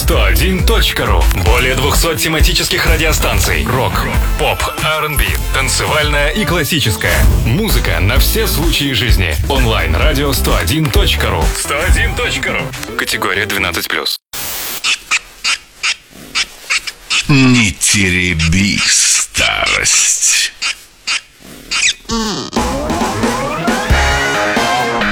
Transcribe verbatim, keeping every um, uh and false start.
сто один точка ру. Более двухсот тематических радиостанций. Рок, поп, ар энд би, танцевальная и классическая. Музыка на все случаи жизни. Онлайн-радио сто один точка ру. сто один точка ру. Категория двенадцать плюс. Не тереби старость.